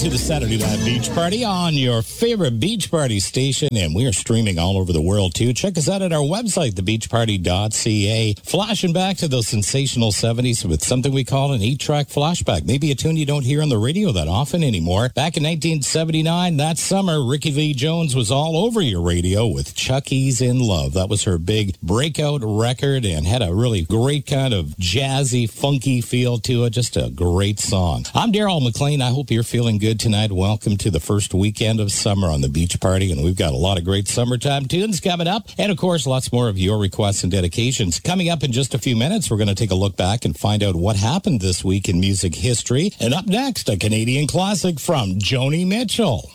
to the Saturday Night Beach Party on your favorite beach party station, and we are streaming all over the world, too. Check us out at our website, thebeachparty.ca. Flashing back to those sensational 70s with something we call an 8-track flashback. Maybe a tune you don't hear on the radio that often anymore. Back in 1979, that summer, Ricky Lee Jones was all over your radio with Chucky's in Love. That was her big breakout record and had a really great kind of jazzy, funky feel to it. Just a great song. I'm Daryl McLean. I hope you're feeling good tonight. Welcome to the first weekend of summer on the Beach Party, and we've got a lot of great summertime tunes coming up, and of course lots more of your requests and dedications. Coming up in just a few minutes, we're going to take a look back and find out what happened this week in music history. And up next, a Canadian classic from Joni Mitchell.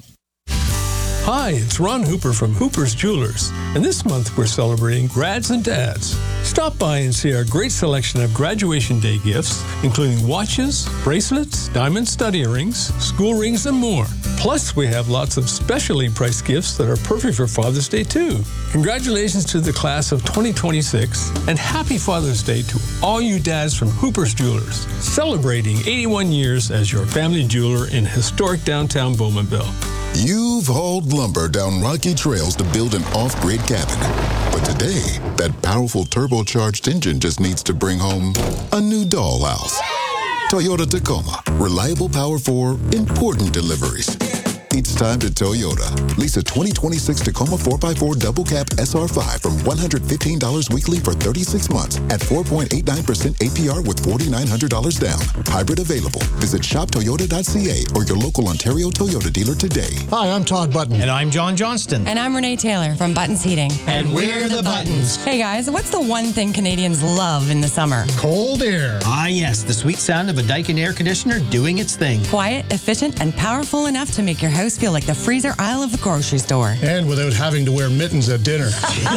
Hi, it's Ron Hooper from Hooper's Jewelers, and this month we're celebrating grads and dads. Stop by and see our great selection of graduation day gifts, including watches, bracelets, diamond stud earrings, school rings, and more. Plus, we have lots of specially priced gifts that are perfect for Father's Day, too. Congratulations to the class of 2026, and happy Father's Day to all you dads from Hooper's Jewelers, celebrating 81 years as your family jeweler in historic downtown Bowmanville. You've hauled lumber down rocky trails to build an off-grid cabin. But today, that powerful turbocharged engine just needs to bring home a new dollhouse. Toyota Tacoma. Reliable power for important deliveries. It's time to Toyota. Lease a 2026 Tacoma 4x4 double cab SR5 from $115 weekly for 36 months at 4.89% APR with $4,900 down. Hybrid available. Visit shoptoyota.ca or your local Ontario Toyota dealer today. Hi, I'm Todd Button. And I'm John Johnston. And I'm Renee Taylor from Buttons Heating. And we're the Buttons. Hey guys, what's the one thing Canadians love in the summer? Cold air. Ah yes, the sweet sound of a Daikin air conditioner doing its thing. Quiet, efficient, and powerful enough to make your house feel like the freezer aisle of the grocery store. And without having to wear mittens at dinner.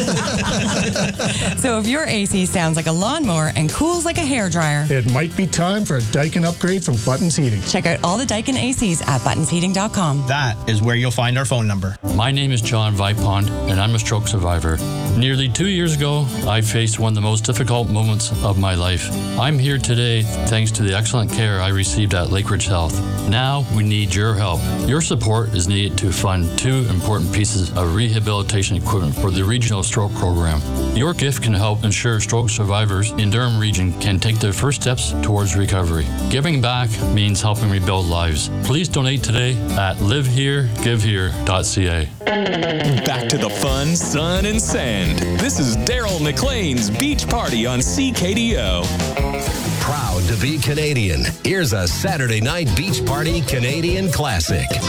So if your AC sounds like a lawnmower and cools like a hairdryer, It might be time for a Daikin upgrade from Buttons Heating. check out all the Daikin ACs at buttonsheating.com. That is where you'll find our phone number. My name is John Vipond, and I'm a stroke survivor. Nearly 2 years ago, I faced one of the most difficult moments of my life. I'm here today thanks to the excellent care I received at Lakeridge Health. Now we need your help. Your support is needed to fund 2 important pieces of rehabilitation equipment for the Regional Stroke Program. Your gift can help ensure stroke survivors in Durham Region can take their first steps towards recovery. Giving back means helping rebuild lives. Please donate today at liveheregivehere.ca. Back to the fun, sun, and sand. This is Daryl McLean's Beach Party on CKDO. Proud to be Canadian. Here's a Saturday Night Beach Party Canadian classic.